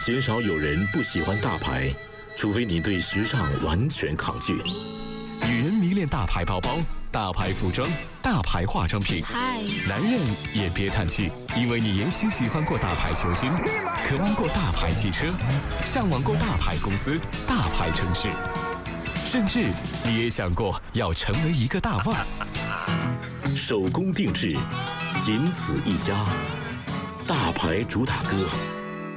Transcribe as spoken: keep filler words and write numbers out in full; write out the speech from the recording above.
鲜少有人不喜欢大牌，除非你对时尚完全抗拒。 女人迷恋大牌包包、大牌服装、大牌化妆品。 嗨， 男人也别叹气，因为你也许喜欢过大牌球星，渴望过大牌汽车，向往过大牌公司、大牌城市，甚至你也想过要成为一个大腕。 手工定制，仅此一家。大牌主打歌。